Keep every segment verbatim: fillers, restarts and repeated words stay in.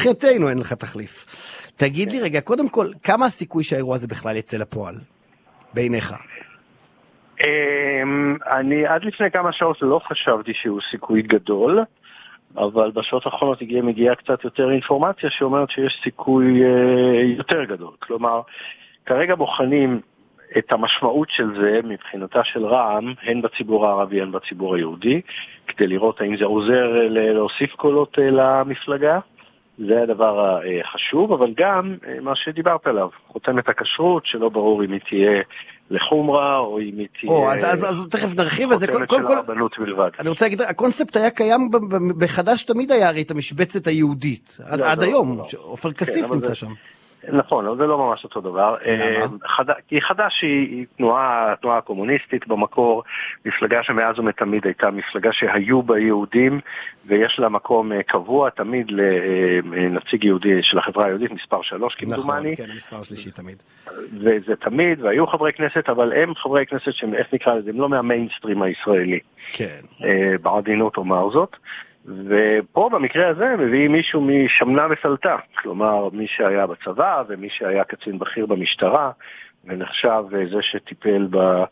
מבחינתנו אין לך תחליף. תגיד לי רגע, קודם כל, כמה הסיכוי שהאירוע הזה בכלל יצא לפועל? בעיניך? אני עד לפני כמה שעות לא חשבתי שהוא סיכוי גדול, אבל בשעות האחרונות הגיעה מגיעה קצת יותר אינפורמציה שאומרת שיש סיכוי יותר גדול. כלומר, כרגע בוחנים את המשמעות של זה מבחינתה של רע"מ, הן בציבור הערבי, הן בציבור היהודי, כדי לראות האם זה עוזר להוסיף קולות למפלגה. זה הדבר החשוב, אבל גם מה שדיברת עליו, חותמת הכשרות, שלא ברור אם היא תהיה לחומרה, או אם היא תהיה... או, אז, אז, אז תכף נרחיב את זה. חותמת של הרבנות בלבד. אני רוצה להגיד, הקונספט היה קיים בחדש, תמיד היה הרי את המשבצת היהודית, עד, עד היום, עופר כסיף נמצא שם. נכון, אבל זה לא ממש אותו דבר. כי חד"ש היא תנועה, תנועה קומוניסטית במקור, מפלגה שמאז ומתמיד הייתה מפלגה שהיו בה יהודים, ויש לה מקום קבוע תמיד לנציג יהודי של החברה היהודית, מספר שלוש, כמדומני. נכון, כן, מספר שלישי תמיד. וזה תמיד, והיו חברי כנסת, אבל הם חברי כנסת שהם, איך נקרא לזה, הם לא מהמיינסטרים הישראלי. כן. בעדינות אומר זאת. ופה במקרה הזה מביאים מישהו משמנה וסלטה, כלומר מי שהיה בצבא ומי שהיה קצין בכיר במשטרה ונחשב זה שטיפל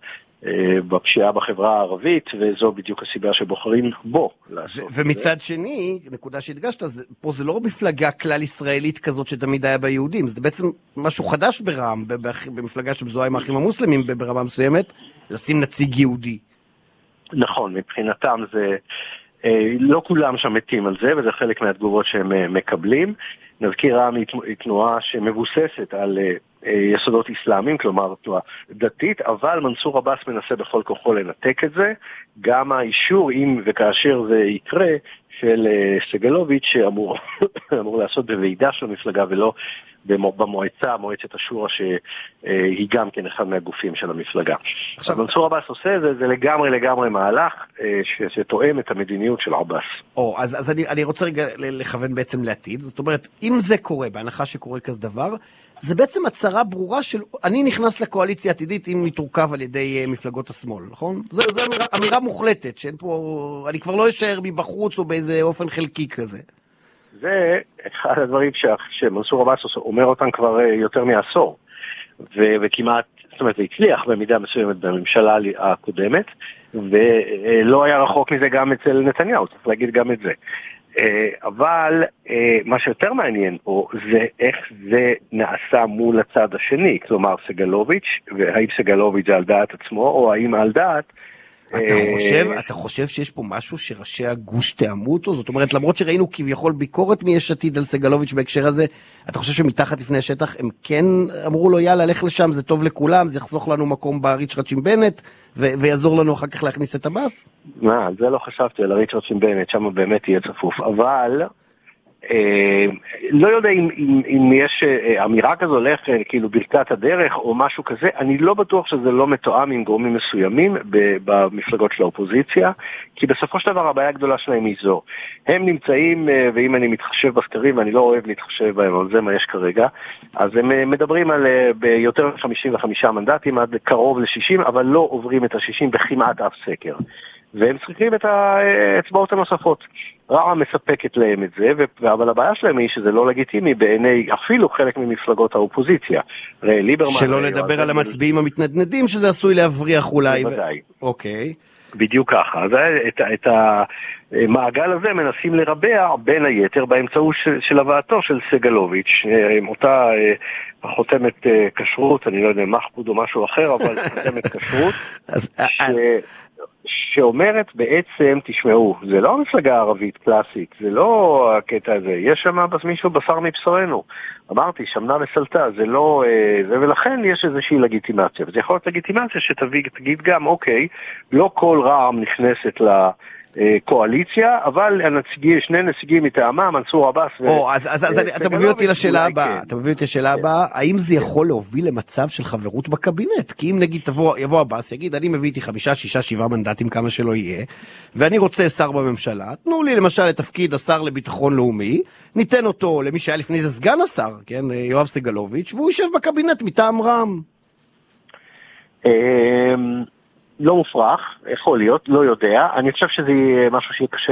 בפשיעה בחברה הערבית, וזו בדיוק הסיבה שבוחרים בו לעשות. ומצד שני, נקודה שהדגשת, פה זה לא מפלגה כלל ישראלית כזאת שתמיד היה ביהודים, זה בעצם משהו חדש ברע"מ, במפלגה שמזוהה עם האחים המוסלמים ברמה מסוימת, לשים נציג יהודי. נכון, מבחינתם זה... לא כולם שם מתים על זה, וזה חלק מהתגובות שהם מקבלים. נזכיר רע"מ היא תנועה שמבוססת על יסודות אסלאמיים, כלומר תנועה דתית, אבל מנסור עבאס מנסה בכל כוחו לנתק את זה. גם האישור, אם וכאשר זה יקרה, של סגלוביץ' שאמור אמור לעשות בוועידה של המפלגה ולא במועצה, מועצת השורה שהיא גם כן אחד מהגופים של המפלגה. עכשיו מנסור עבאס עושה זה, זה לגמרי לגמרי מהלך שתואם את המדיניות של עבאס. או, אז, אז אני, אני רוצה רגע לכוון בעצם לעתיד, זאת אומרת, אם זה קורה, בהנחה שקורה כזה דבר, זה בעצם הצהרה ברורה של, אני נכנס לקואליציה עתידית אם היא תורכב על ידי מפלגות השמאל, נכון? זה, זה אמירה, אמירה מוחלטת, שאין פה, אני כבר לא אשאר מבחוץ או באיזה אופן חלקי כזה. זה אחד הדברים שמנסור עבאס אומר אותם כבר יותר מעשור, ו- וכמעט, זאת אומרת, זה הצליח במידה מסוימת בממשלה הקודמת, ולא היה רחוק מזה גם אצל נתניהו, צריך להגיד גם את זה. אבל מה שיותר מעניין פה זה איך זה נעשה מול הצד השני, כלומר סגלוביץ', והאם סגלוביץ' זה על דעת עצמו, או האם על דעת... אתה חושב, אתה חושב שיש פה משהו שראשי הגוש תאמו אותו? זאת אומרת, למרות שראינו כביכול ביקורת מיש עתיד על סגלוביץ' בהקשר הזה, אתה חושב שמתחת לפני השטח הם כן אמרו לו, יאללה, לך לשם, זה טוב לכולם, זה יחסוך לנו מקום בריצ'רד שימבנט, ויעזור לנו אחר כך להכניס את הבאס? מה, זה לא חשבתי על הריצ'רד שימבנט, שם באמת יהיה צפוף, אבל... לא יודע אם, אם, אם יש אמירה כזו הולך כאילו ברכת הדרך או משהו כזה, אני לא בטוח שזה לא מתואם עם גורמים מסוימים במפלגות של האופוזיציה, כי בסופו של דבר הבעיה הגדולה שלהם היא זו. הם נמצאים, ואם אני מתחשב בסקרים, ואני לא אוהב להתחשב בהם, אבל זה מה יש כרגע, אז הם מדברים על ביותר מ-חמישים וחמישה מנדטים עד קרוב ל-שישים, אבל לא עוברים את ה-שישים בכמעט אף סקר. והם צריכים את האצבעות הנוספות. רע"מ מספקת להם את זה, אבל הבעיה שלהם היא שזה לא לגיטימי בעיני אפילו חלק ממפלגות האופוזיציה. שלא לדבר על המצביעים המתנדנדים, שזה עשוי להבריח אולי. בוודאי. אוקיי. בדיוק ככה. אז את המעגל הזה מנסים לרבע בין היתר באמצעות של הבאתו של סגלוביץ', אותה חותמת כשרות, אני לא יודע מחפוד או משהו אחר, אבל חותמת כשרות, שאומרת בעצם, תשמעו, זה לא המפלגה הערבית קלאסית, זה לא הקטע הזה, יש שם מישהו בשר מבשרנו, אמרתי, שמנה וסלטה, זה לא, זה, ולכן יש איזושהי לגיטימציה, וזה יכול להיות לגיטימציה שתגיד גם, אוקיי, לא כל רע"מ נכנסת לקואליציה, אבל הנציגים, שני נציגים מטעמה, מנסור עבאס ו... או, אז, אז, אז אתה מביא אותי לשאלה הבאה, אתה מביא אותי לשאלה הבאה, האם זה יכול להוביל למצב של חברות בקבינט? כי אם נגיד תבוא, יבוא עבאס, יגיד, אני מביא איתי חמישה, שישה, שבעה מנדטים, כמה שלא יהיה, ואני רוצה שר בממשלה, תנו לי למשל לתפקיד השר לביטחון לאומי, ניתן אותו למי שהיה לפני זה סגן השר, כן, יואב סגלוביץ', והוא יישב בקבינט מטעם רע"מ. לא מופרך, יכול להיות, לא יודע, אני חושב שזה משהו שיהיה קשה